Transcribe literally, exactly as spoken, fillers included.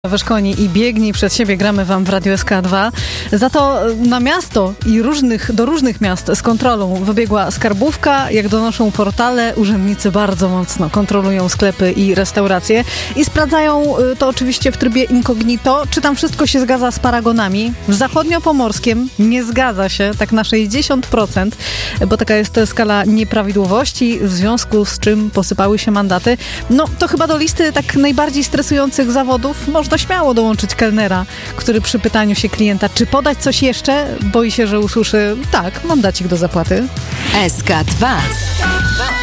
Wyszkoni i biegnij przed siebie, gramy wam w Radiu S K dwa. Za to na miasto i różnych, do różnych miast z kontrolą wybiegła skarbówka. Jak donoszą portale, urzędnicy bardzo mocno kontrolują sklepy i restauracje i sprawdzają to oczywiście w trybie incognito, czy tam wszystko się zgadza z paragonami. W zachodniopomorskiem nie zgadza się, tak na sześćdziesiąt procent, bo taka jest skala nieprawidłowości, w związku z czym posypały się mandaty. No to chyba do listy tak najbardziej stresujących zawodów można śmiało dołączyć kelnera, który przy pytaniu się klienta, czy podać coś jeszcze, boi się, że usłyszy, tak, mandacik do zapłaty. S K dwa.